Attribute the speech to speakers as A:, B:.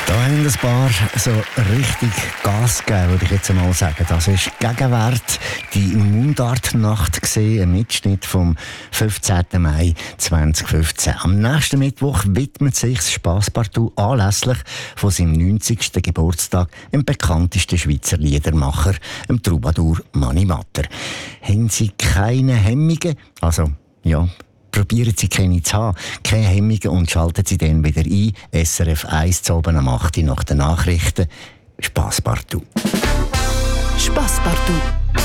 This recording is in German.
A: Da haben ein paar so richtig Gas gegeben, würde ich jetzt einmal sagen. Das ist Gegenwart, die Mundartnacht gesehen, ein Mitschnitt vom 15. Mai 2015. Am nächsten Mittwoch widmet sich das Spasspartout anlässlich von seinem 90. Geburtstag dem bekanntesten Schweizer Liedermacher, dem Troubadour Mani Matter. Haben Sie keine Hemmungen? Also, ja, probieren Sie keine zu haben, keine Hemmungen und schalten Sie dann wieder ein. SRF 1 zu oben am 8 Uhr nach den Nachrichten. Spasspartout.
B: Spasspartout.